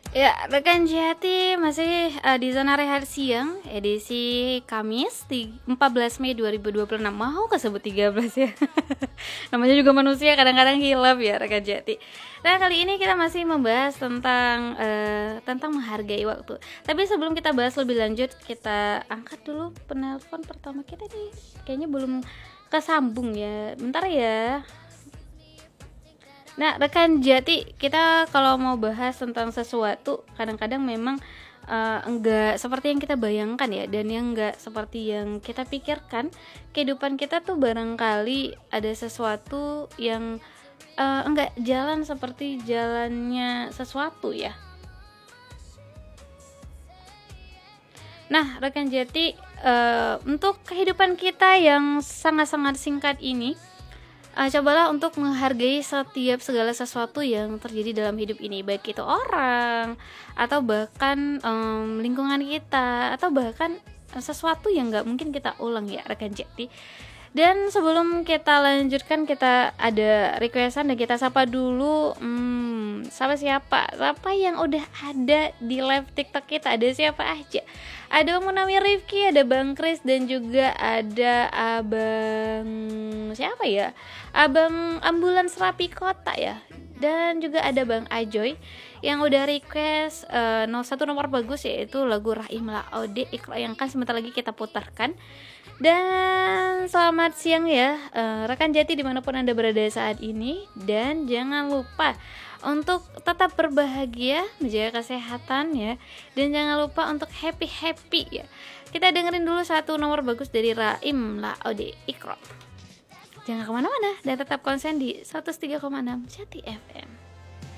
Ya, rekan Jati masih di zona rehat siang edisi Kamis di 14 Mei 2026. Mau kesebut 13 ya. Namanya juga manusia kadang-kadang hilaf ya rekan Jati. Nah, kali ini kita masih membahas tentang menghargai waktu. Tapi sebelum kita bahas lebih lanjut, kita angkat dulu penelpon pertama kita nih. Kayaknya belum kesambung ya. Bentar ya. Nah, rekan Jati, kita kalau mau bahas tentang sesuatu, kadang-kadang memang enggak seperti yang kita bayangkan ya, dan yang enggak seperti yang kita pikirkan. Kehidupan kita tuh barangkali ada sesuatu yang enggak jalan seperti jalannya sesuatu ya. Nah, rekan Jati, untuk kehidupan kita yang sangat-sangat singkat ini, cobalah untuk menghargai setiap segala sesuatu yang terjadi dalam hidup ini, baik itu orang atau bahkan lingkungan kita atau bahkan sesuatu yang nggak mungkin kita ulang ya rekan Jati. Dan sebelum kita lanjutkan, kita ada requestan dan kita sapa dulu. Siapa yang udah ada di live TikTok kita? Ada siapa aja? Ada Bang Munawir Rifki, ada Bang Kris, dan juga ada Abang siapa ya? Abang Ambulans Rapi Kota ya. Dan juga ada Bang Ajoy yang udah request satu nomor bagus, yaitu lagu Rahim Laode Iqra yang kan sebentar lagi kita putarkan. Dan selamat siang ya rekan Jati dimanapun Anda berada saat ini. Dan jangan lupa untuk tetap berbahagia, menjaga kesehatan ya. Dan jangan lupa untuk happy ya. Kita dengerin dulu satu nomor bagus dari Rahim Laode Iqra. Jangan kemana-mana dan tetap konsen di 103,6 Jati FM.